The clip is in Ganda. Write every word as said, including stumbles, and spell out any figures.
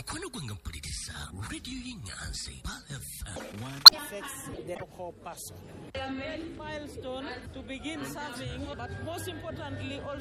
mukwano gwange mpuliriza radio y'Enyanzi F M one affects the whole person. A main milestone to begin serving, but most importantly also